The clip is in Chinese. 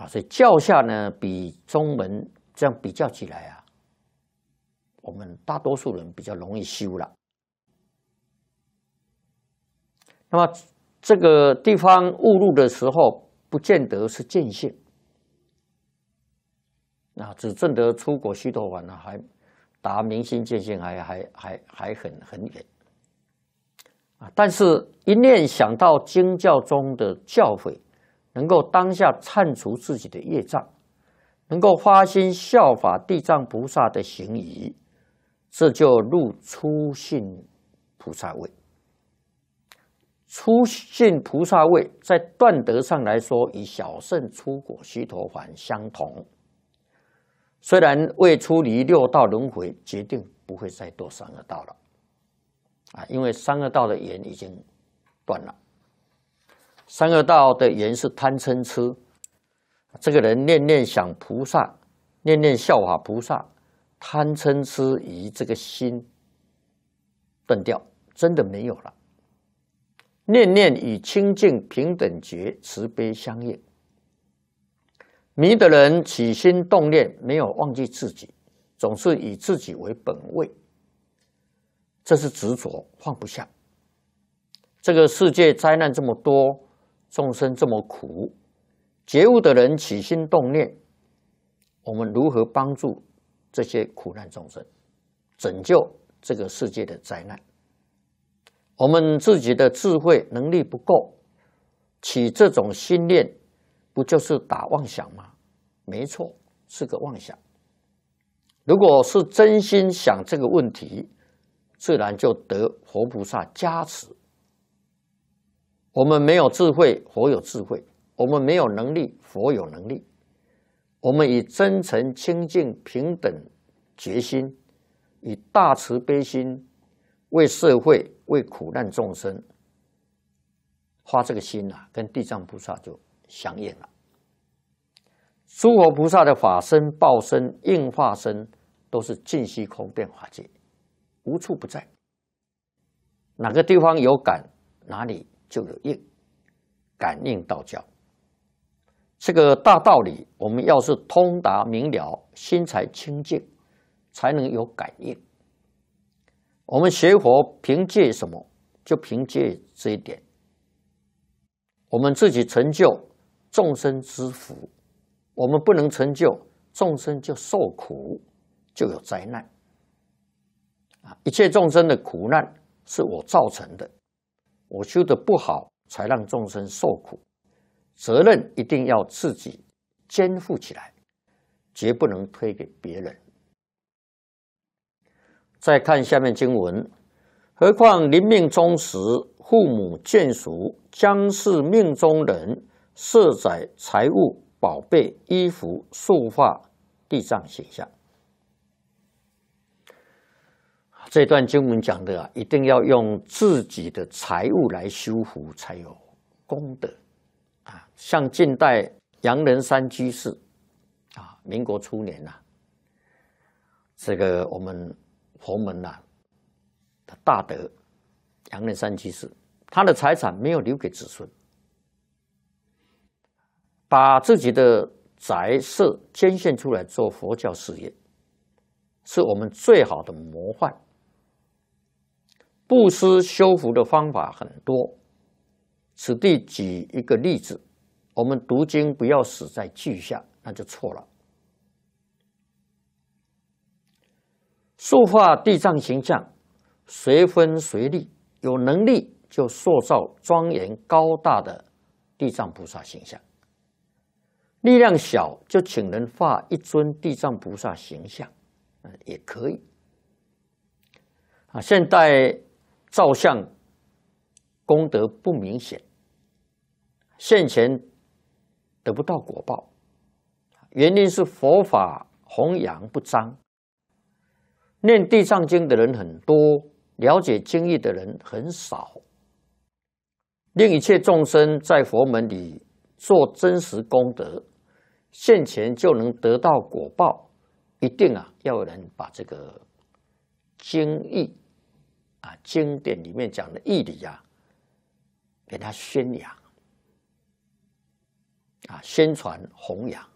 所以教下呢，比中门这样比较起来啊，我们大多数人比较容易修了。那么这个地方误入的时候，不见得是见性。只证得出果须陀洹呢，还达明心见性还很远。但是，一念想到经教中的教诲，能够当下忏除自己的业障，能够发心效法地藏菩萨的行仪，这就入初信菩萨位。初信菩萨位在断德上来说，与小乘出果须陀洹相同。虽然未出离六道轮回，决定不会再堕三恶道了。因为三恶道的缘已经断了。三恶道的缘是贪嗔痴，这个人念念想菩萨，念念效法菩萨，贪嗔痴与这个心断掉，真的没有了。念念与清净平等觉慈悲相应。迷的人起心动念没有忘记自己，总是以自己为本位，这是执着，放不下。这个世界灾难这么多，众生这么苦，觉悟的人起心动念，我们如何帮助这些苦难众生，拯救这个世界的灾难？我们自己的智慧能力不够，起这种心念，不就是打妄想吗？没错，是个妄想。如果是真心想这个问题，自然就得佛菩萨加持。我们没有智慧，佛有智慧；我们没有能力，佛有能力。我们以真诚、清净、平等决心，以大慈悲心，为社会、为苦难众生发这个心跟地藏菩萨就相应了。诸佛菩萨的法身、报身、应化身，都是尽虚空变法界，无处不在。哪个地方有感，哪里就有应，感应道教。这个大道理，我们要是通达明了，心才清净，才能有感应。我们学佛凭借什么？就凭借这一点。我们自己成就，众生之福；我们不能成就，众生就受苦，就有灾难。一切众生的苦难是我造成的，我修得不好，才让众生受苦。责任一定要自己肩负起来，绝不能推给别人。再看下面经文，何况临命终时，父母眷属将是命中人，设载财物、宝贝、衣服、束发、地藏形象。这段经文讲的一定要用自己的财物来修福，才有功德。像近代杨仁山居士民国初年这个我们佛门的大德杨仁山居士，他的财产没有留给子孙，把自己的宅舍捐献出来做佛教事业，是我们最好的模范。布施修福的方法很多，此地举一个例子。我们读经不要死在句下，那就错了。塑化地藏形象，随分随力，有能力就塑造庄严高大的地藏菩萨形象；力量小，就请人画一尊地藏菩萨形象，也可以。现代照相功德不明显，现前得不到果报，原因是佛法弘扬不彰，念地藏经的人很多，了解经义的人很少。令一切众生在佛门里做真实功德，现前就能得到果报，一定要有人把这个经义经典里面讲的义理给他宣扬。 宣传弘扬。